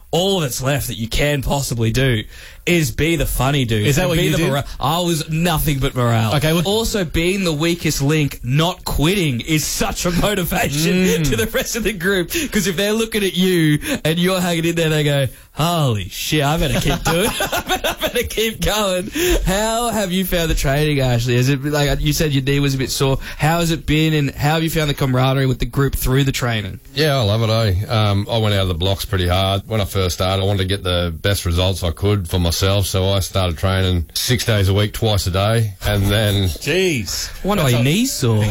all that's left that you can possibly do is be the funny dude. Is that what you did? I was nothing but morale. Okay, well, also, being the weakest link, not quitting, is such a motivation to the rest of the group. Because if they're looking at you and you're hanging in there, they go, holy shit, I better keep doing it. I better keep going. How have you found the training, Ashley? Is it like you said your knee was a bit sore? How has it been, and how have you found the camaraderie with the group through the training? Yeah, I love it, I went out of the blocks pretty hard. When I first started, I wanted to get the best results I could for myself, so I started training 6 days a week, twice a day, and then... Jeez. Wonder why your knee's sore.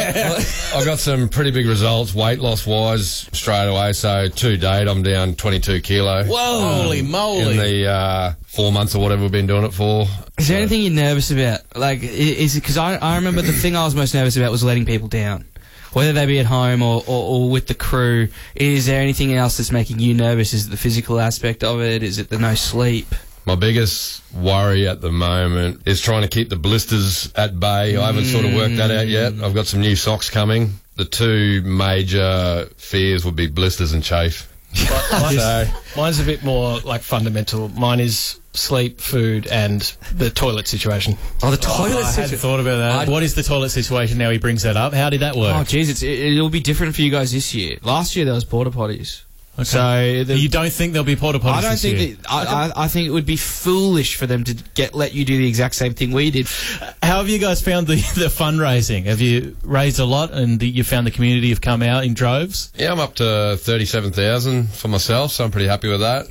I got some pretty big results, weight loss-wise, straight away, so to date, I'm down 22 kilo. Whoa, holy moly. In the 4 months or whatever we've been doing it for. Is there anything you're nervous about? Like, is it... Because I remember the thing I was most nervous about was letting people down. Whether they be at home or with the crew, is there anything else that's making you nervous? Is it the physical aspect of it? Is it the no sleep? My biggest worry at the moment is trying to keep the blisters at bay. I haven't sort of worked that out yet. I've got some new socks coming. The two major fears would be blisters and chafe. Mine's a bit more like fundamental. Mine is sleep, food, and the toilet situation. Oh, the toilet I situation. hadn't thought about that. What is the toilet situation now he brings that up? How did that work? Oh, geez, it'll be different for you guys this year. Last year there was porta potties. Okay. So you don't think there'll be porta potties this year? I think it would be foolish for them to let you do the exact same thing we did. How have you guys found the fundraising? Have you raised a lot and you found the community have come out in droves? Yeah, I'm up to 37,000 for myself, so I'm pretty happy with that.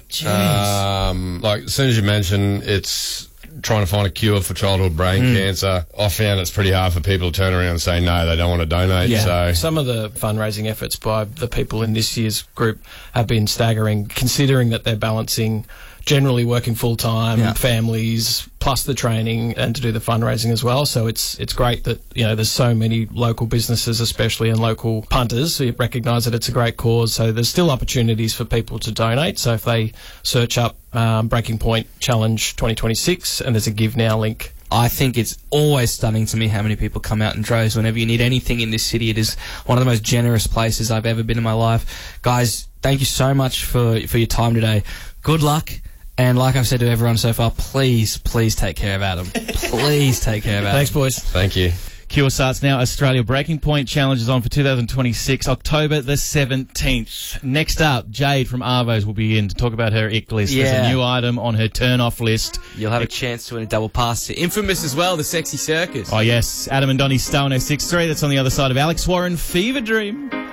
Jeez. Like, as soon as you mention it's trying to find a cure for childhood brain cancer, I found it's pretty hard for people to turn around and say no, they don't want to donate. Yeah. So Some of the fundraising efforts by the people in this year's group have been staggering, considering that they're balancing generally working full-time, families, plus the training, and to do the fundraising as well. So it's great that, you know, there's so many local businesses, especially, and local punters who recognise that it's a great cause. So there's still opportunities for people to donate. So if they search up Breaking Point Challenge 2026, and there's a Give Now link. I think it's always stunning to me how many people come out in droves whenever you need anything in this city. It is one of the most generous places I've ever been in my life. Guys, thank you so much for your time today. Good luck. And like I've said to everyone so far, please take care of Adam. Please take care of Adam. Thanks, boys. thank you. Cure starts now. Australia Breaking Point Challenge is on for 2026, October the 17th. Next up, Jade from Arvos will be in to talk about her ick list. Yeah. There's a new item on her turn-off list. You'll have a chance to win a double pass to Infamous as well, the Sexy Circus. Oh, yes. Adam and Donnie Star 1063. That's on the other side of Alex Warren, Fever Dream.